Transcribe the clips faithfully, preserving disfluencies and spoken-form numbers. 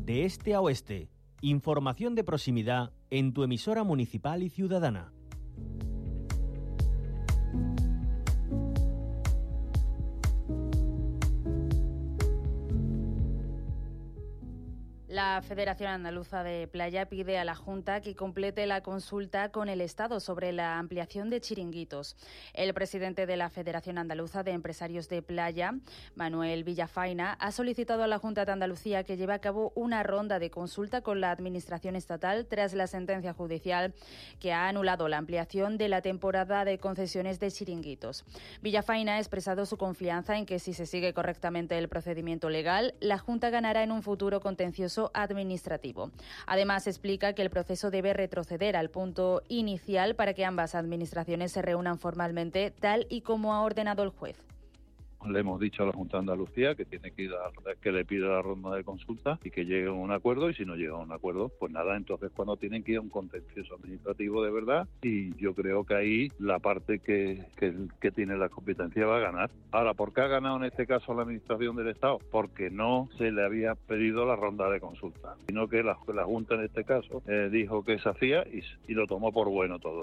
de este a oeste. Información de proximidad en tu emisora municipal y ciudadana. La Federación Andaluza de Playa pide a la Junta que complete la consulta con el Estado sobre la ampliación de chiringuitos. El presidente de la Federación Andaluza de Empresarios de Playa, Manuel Villafaina, ha solicitado a la Junta de Andalucía que lleve a cabo una ronda de consulta con la Administración estatal tras la sentencia judicial que ha anulado la ampliación de la temporada de concesiones de chiringuitos. Villafaina ha expresado su confianza en que si se sigue correctamente el procedimiento legal, la Junta ganará en un futuro contencioso administrativo. Además, explica que el proceso debe retroceder al punto inicial para que ambas administraciones se reúnan formalmente, tal y como ha ordenado el juez. Le hemos dicho a la Junta de Andalucía que tiene que ir a, que le pida la ronda de consulta y que llegue a un acuerdo, y si no llega a un acuerdo, pues nada, entonces cuando tienen que ir a un contencioso administrativo de verdad, y yo creo que ahí la parte que, que, que tiene la competencia va a ganar. Ahora, ¿por qué ha ganado en este caso la Administración del Estado? Porque no se le había pedido la ronda de consulta, sino que la, la Junta en este caso eh, dijo que se hacía y, y lo tomó por bueno todo.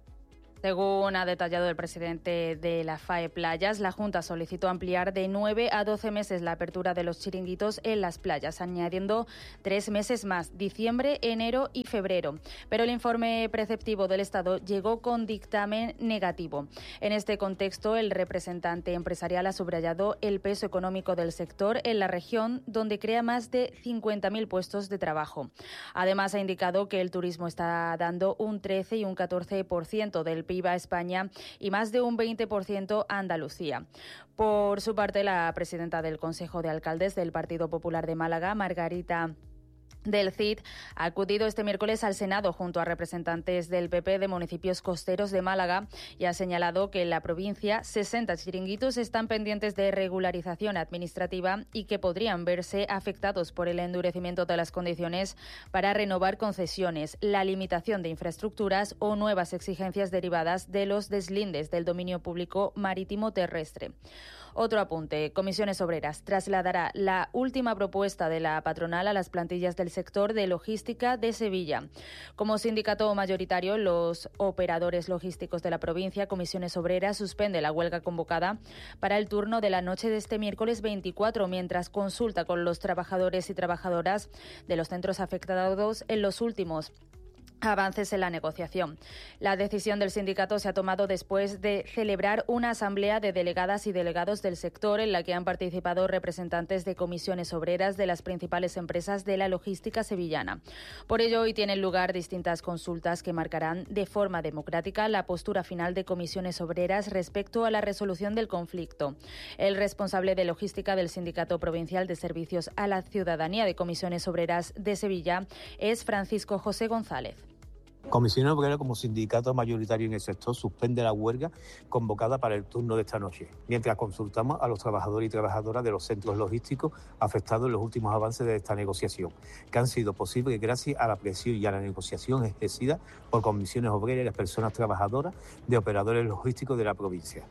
Según ha detallado el presidente de la FAE Playas, la Junta solicitó ampliar de nueve a doce meses la apertura de los chiringuitos en las playas, añadiendo tres meses más, diciembre, enero y febrero. Pero el informe preceptivo del Estado llegó con dictamen negativo. En este contexto, el representante empresarial ha subrayado el peso económico del sector en la región, donde crea más de cincuenta mil puestos de trabajo. Además, ha indicado que el turismo está dando un trece y un catorce por ciento del P I B a España y más de un veinte por ciento a Andalucía. Por su parte, la presidenta del Consejo de Alcaldes del Partido Popular de Málaga, Margarita del Cid, ha acudido este miércoles al Senado junto a representantes del P P de municipios costeros de Málaga y ha señalado que en la provincia sesenta chiringuitos están pendientes de regularización administrativa y que podrían verse afectados por el endurecimiento de las condiciones para renovar concesiones, la limitación de infraestructuras o nuevas exigencias derivadas de los deslindes del dominio público marítimo terrestre. Otro apunte. Comisiones Obreras trasladará la última propuesta de la patronal a las plantillas del sector de logística de Sevilla. Como sindicato mayoritario, los operadores logísticos de la provincia, Comisiones Obreras suspende la huelga convocada para el turno de la noche de este miércoles veinticuatro, mientras consulta con los trabajadores y trabajadoras de los centros afectados en los últimos avances en la negociación. La decisión del sindicato se ha tomado después de celebrar una asamblea de delegadas y delegados del sector en la que han participado representantes de comisiones obreras de las principales empresas de la logística sevillana. Por ello, hoy tienen lugar distintas consultas que marcarán de forma democrática la postura final de comisiones obreras respecto a la resolución del conflicto. El responsable de logística del Sindicato Provincial de Servicios a la Ciudadanía de Comisiones Obreras de Sevilla es Francisco José González. Comisiones Obreras, como sindicato mayoritario en el sector, suspende la huelga convocada para el turno de esta noche, mientras consultamos a los trabajadores y trabajadoras de los centros logísticos afectados en los últimos avances de esta negociación, que han sido posibles gracias a la presión y a la negociación ejercida por comisiones obreras y las personas trabajadoras de operadores logísticos de la provincia.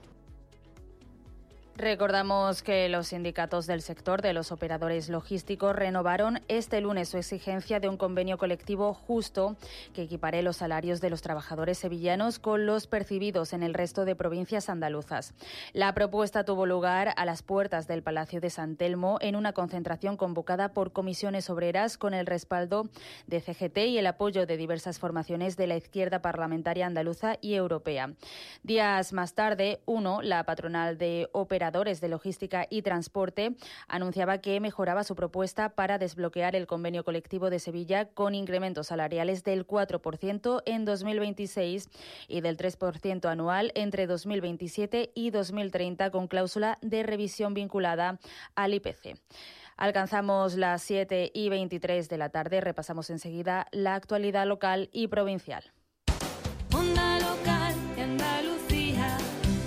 Recordamos que los sindicatos del sector de los operadores logísticos renovaron este lunes su exigencia de un convenio colectivo justo que equipare los salarios de los trabajadores sevillanos con los percibidos en el resto de provincias andaluzas. La propuesta tuvo lugar a las puertas del Palacio de San Telmo en una concentración convocada por comisiones obreras con el respaldo de C G T y el apoyo de diversas formaciones de la izquierda parlamentaria andaluza y europea. Días más tarde, UNO, la patronal de operadores de logística y transporte, anunciaba que mejoraba su propuesta para desbloquear el convenio colectivo de Sevilla con incrementos salariales del cuatro por ciento en dos mil veintiséis y del tres por ciento anual entre dos mil veintisiete y dos mil treinta, con cláusula de revisión vinculada al I P C. Alcanzamos las siete y veintitrés de la tarde. Repasamos enseguida la actualidad local y provincial. Onda local de Andalucía.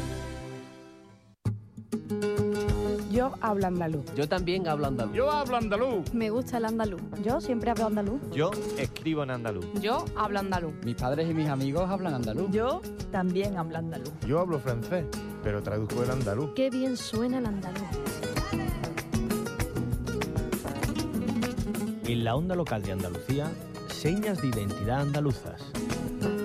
Yo hablo andaluz. Yo también hablo andaluz. Yo hablo andaluz. Me gusta el andaluz. Yo siempre hablo andaluz. Yo escribo en andaluz. Yo hablo andaluz. Mis padres y mis amigos hablan andaluz. Yo también hablo andaluz. Yo hablo francés, pero traduzco el andaluz. Qué bien suena el andaluz. En la onda local de Andalucía, señas de identidad andaluzas.